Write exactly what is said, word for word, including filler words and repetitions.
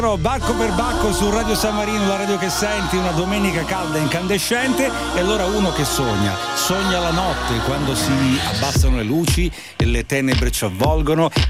Bacco per bacco su Radio San Marino, la radio che senti, una domenica calda e incandescente. E allora uno che sogna, sogna la notte quando si abbassano le luci e le tenebre ci avvolgono